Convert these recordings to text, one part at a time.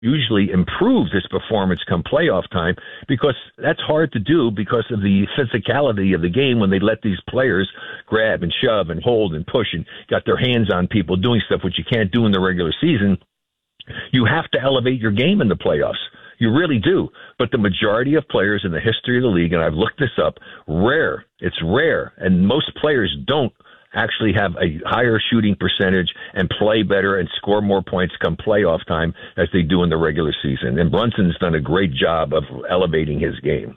usually improves his performance come playoff time, because that's hard to do because of the physicality of the game when they let these players grab and shove and hold and push and got their hands on people doing stuff which you can't do in the regular season. You have to elevate your game in the playoffs. You really do. But the majority of players in the history of the league, and I've looked this up, it's rare, and most players don't actually have a higher shooting percentage and play better and score more points come playoff time as they do in the regular season. And Brunson's done a great job of elevating his game.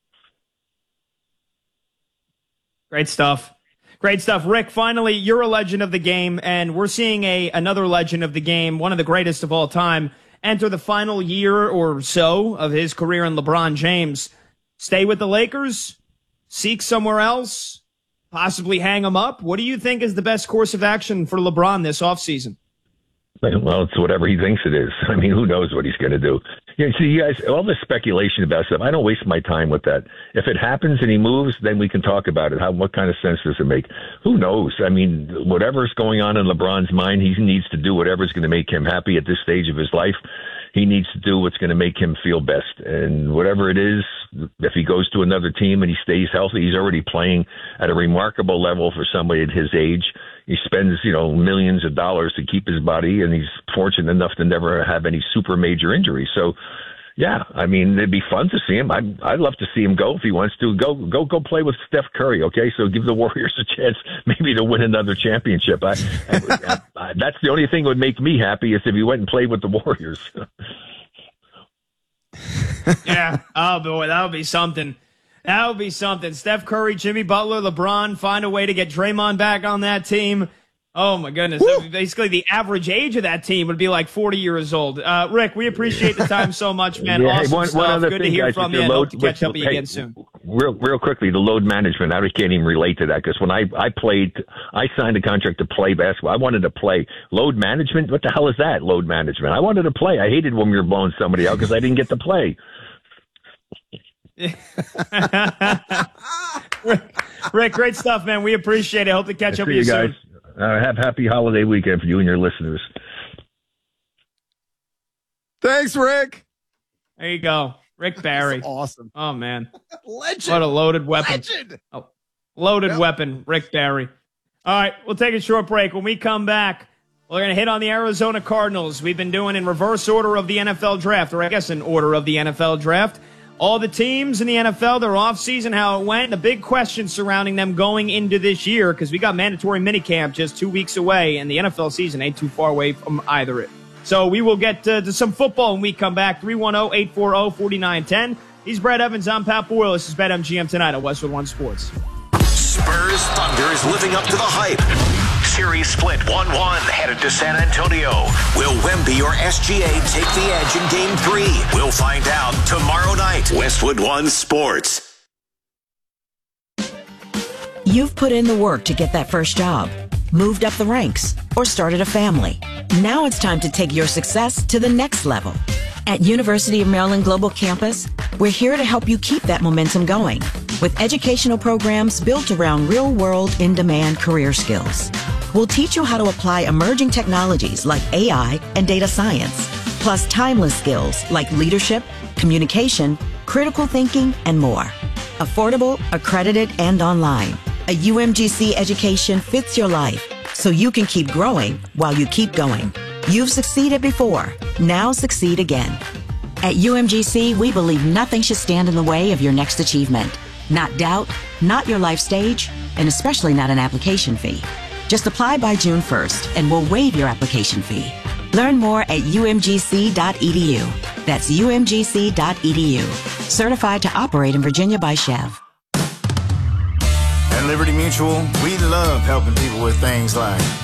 Great stuff. Great stuff. Rick, finally, you're a legend of the game, and we're seeing another legend of the game, one of the greatest of all time, enter the final year or so of his career in LeBron James. Stay with the Lakers? Seek somewhere else? Possibly hang him up? What do you think is the best course of action for LeBron this offseason? Well, it's whatever he thinks it is. I mean, who knows what he's going to do? You see, you guys, all this speculation about stuff, I don't waste my time with that. If it happens and he moves, then we can talk about it. What kind of sense does it make? Who knows? I mean, whatever's going on in LeBron's mind, he needs to do whatever's going to make him happy at this stage of his life. He needs to do what's going to make him feel best. And whatever it is, if he goes to another team and he stays healthy, he's already playing at a remarkable level for somebody at his age. He spends, millions of dollars to keep his body, and he's fortunate enough to never have any super major injuries. So, yeah, I mean, it'd be fun to see him. I'd love to see him go if he wants to. Go play with Steph Curry, okay? So give the Warriors a chance maybe to win another championship. That's the only thing that would make me happy is if he went and played with the Warriors. Yeah. Oh, boy, that would be something. That would be something. Steph Curry, Jimmy Butler, LeBron, find a way to get Draymond back on that team. Oh, my goodness. Basically, the average age of that team would be like 40 years old. Rick, we appreciate the time so much, man. Yeah, awesome one stuff. other Good thing, to hear guys, from you. And hope to catch up with you again soon. Real quickly, the load management, I can't even relate to that because when I signed a contract to play basketball. I wanted to play. Load management? What the hell is that, load management? I wanted to play. I hated when we were blowing somebody out because I didn't get to play. Rick, great stuff, man. We appreciate it. Hope to catch up with you guys soon. Have happy holiday weekend for you and your listeners. Thanks, Rick. There you go. Rick Barry. That's awesome. Oh, man. Legend. What a loaded weapon. Legend. Oh, loaded weapon, Rick Barry. All right, we'll take a short break. When we come back, we're going to hit on the Arizona Cardinals. We've been doing in reverse order of the NFL draft, or I guess in order of the NFL draft. All the teams in the NFL, their offseason, how it went, the big question surrounding them going into this year, because we got mandatory minicamp just 2 weeks away, and the NFL season ain't too far away from either. So we will get to some football when we come back. 310-840-4910. He's Brad Evans. I'm Pat Boyle. This is BetMGM tonight on Westwood One Sports. Spurs Thunder is living up to the hype. Series split 1-1 headed to San Antonio. Will Wemby or SGA take the edge in Game 3? We'll find out tomorrow night. Westwood One Sports. You've put in the work to get that first job, moved up the ranks, or started a family. Now it's time to take your success to the next level. At University of Maryland Global Campus, we're here to help you keep that momentum going with educational programs built around real-world, in-demand career skills. We'll teach you how to apply emerging technologies like AI and data science, plus timeless skills like leadership, communication, critical thinking, and more. Affordable, accredited, and online. A UMGC education fits your life so you can keep growing while you keep going. You've succeeded before. Now succeed again. At UMGC, we believe nothing should stand in the way of your next achievement. Not doubt, not your life stage, and especially not an application fee. Just apply by June 1st and we'll waive your application fee. Learn more at umgc.edu. That's umgc.edu. Certified to operate in Virginia by Chev. At Liberty Mutual, we love helping people with things like